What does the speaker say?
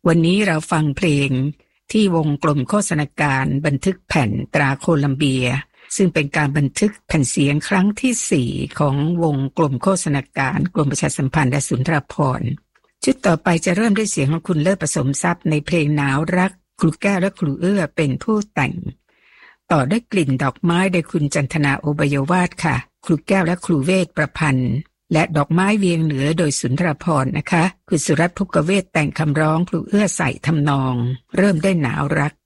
วันนี้เราฟังเพลงที่วงกลมโฆษณาการบันทึกแผ่นตราโคลัมเบียซึ่งเป็นการบันทึกแผ่นเสียงครั้งที่4ของวงกลมโฆษณาการกรมประชาสัมพันธ์และสุนทรภรณ์ชุดต่อไปจะเริ่มด้วยเสียงของคุณเลิศผสมทรัพย์ในเพลงหนาวรักครูแก้วและครูเอื้อเป็นผู้แต่งต่อด้วยกลิ่นดอกไม้โดยคุณจันทนาโอบยวาทค่ะครูแก้วและครูเวทประพันธ์และดอกไม้เวียงเหนือโดยสุนทรภรณ์นะคะคุณสุรัตน์ภุกเวทแต่งคำร้องครูเอื้อใส่ทำนองเริ่มได้หนาวรัก